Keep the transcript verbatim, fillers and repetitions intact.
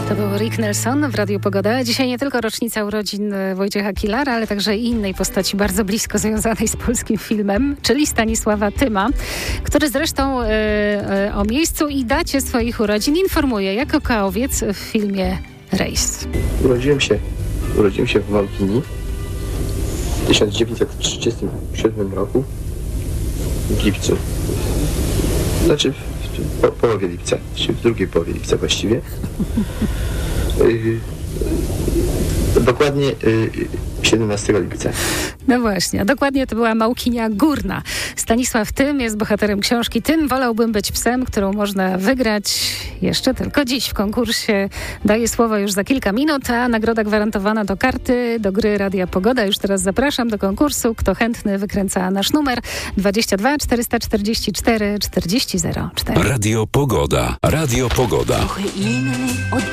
To był Rick Nelson w Radiu Pogoda. Dzisiaj nie tylko rocznica urodzin Wojciecha Kilara, ale także innej postaci bardzo blisko związanej z polskim filmem, czyli Stanisława Tyma, który zresztą y, y, o miejscu i dacie swoich urodzin informuje jako Kaowiec w filmie Rejs. Urodziłem się, urodziłem się w Małkini w tysiąc dziewięćset trzydziestym siódmym roku w lipcu. Znaczy w po, połowie lipca, czy w drugiej połowie lipca właściwie. Yy, dokładnie yy, siedemnastego lipca. No właśnie, a dokładnie to była Małkinia Górna. Stanisław Tym jest bohaterem książki Tym wolałbym być psem, którą można wygrać jeszcze tylko dziś w konkursie. Daję słowo już za kilka minut, a nagroda gwarantowana do karty, do gry Radia Pogoda. Już teraz zapraszam do konkursu. Kto chętny, wykręca nasz numer dwadzieścia dwa czterysta czterdzieści cztery czterdzieści zero cztery. Radio Pogoda. Radio Pogoda. Trochę inny od